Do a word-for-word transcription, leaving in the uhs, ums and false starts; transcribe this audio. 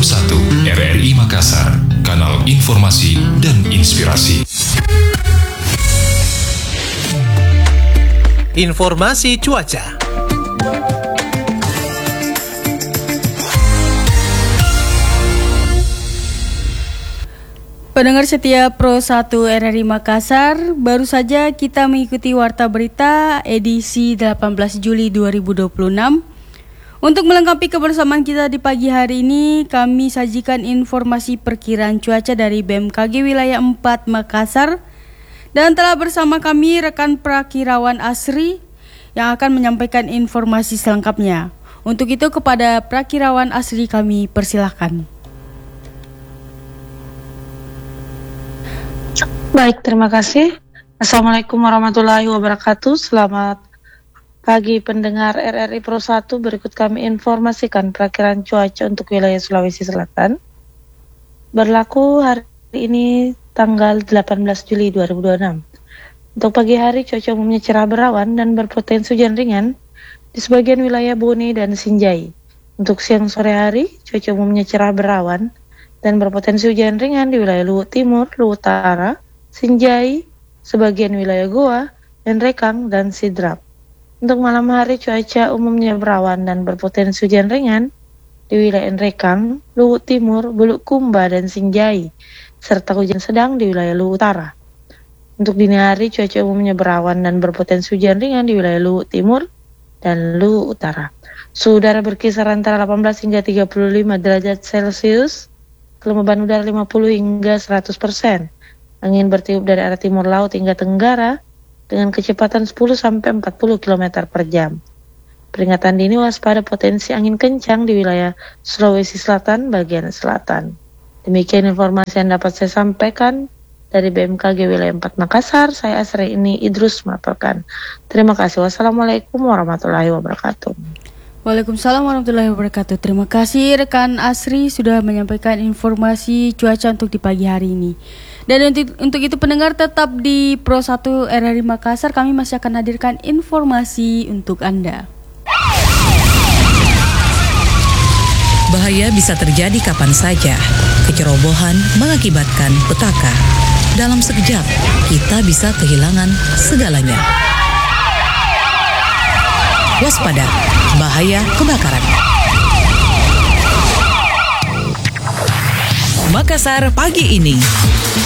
Pro satu R R I Makassar, kanal informasi dan inspirasi. Informasi cuaca. Pendengar setia Pro satu R R I Makassar, baru saja kita mengikuti Warta Berita edisi delapan belas Juli dua ribu dua puluh enam. Untuk melengkapi kebersamaan kita di pagi hari ini, kami sajikan informasi perkiraan cuaca dari B M K G Wilayah empat Makassar. Dan telah bersama kami rekan Prakirawan Asri yang akan menyampaikan informasi selengkapnya. Untuk itu kepada Prakirawan Asri kami persilahkan. Baik, terima kasih. Assalamualaikum warahmatullahi wabarakatuh. Selamat pagi pendengar R R I Pro satu. Berikut kami informasikan perakiraan cuaca untuk wilayah Sulawesi Selatan. Berlaku hari ini tanggal delapan belas Juli dua ribu dua puluh enam. Untuk pagi hari cuaca umumnya cerah berawan dan berpotensi hujan ringan di sebagian wilayah Bone dan Sinjai. Untuk siang sore hari cuaca umumnya cerah berawan dan berpotensi hujan ringan di wilayah Luwu Timur, Luwu Utara, Sinjai, sebagian wilayah Goa, dan Rekang, dan Sidrap. Untuk malam hari cuaca umumnya berawan dan berpotensi hujan ringan di wilayah Rekang, Luwu Timur, Bulukumba, dan Sinjai, serta hujan sedang di wilayah Luwu Utara. Untuk dini hari cuaca umumnya berawan dan berpotensi hujan ringan di wilayah Luwu Timur dan Luwu Utara. Suhu udara berkisar antara delapan belas hingga tiga puluh lima derajat Celcius, kelembaban udara lima puluh hingga seratus persen. Angin bertiup dari arah timur laut hingga tenggara dengan kecepatan sepuluh sampai empat puluh kilometer per jam. Peringatan dini waspada potensi angin kencang di wilayah Sulawesi Selatan bagian selatan. Demikian informasi yang dapat saya sampaikan dari B M K G Wilayah empat Makassar. Saya Asri ini Idrus melaporkan. Terima kasih. Wassalamualaikum warahmatullahi wabarakatuh. Waalaikumsalam warahmatullahi wabarakatuh. Terima kasih rekan Asri sudah menyampaikan informasi cuaca untuk di pagi hari ini. Dan untuk, untuk itu pendengar tetap di Pro satu R R I Makassar, kami masih akan hadirkan informasi untuk Anda. Bahaya bisa terjadi kapan saja. Kecerobohan mengakibatkan petaka. Dalam sekejap, kita bisa kehilangan segalanya. Waspada, bahaya kebakaran. Makassar pagi ini.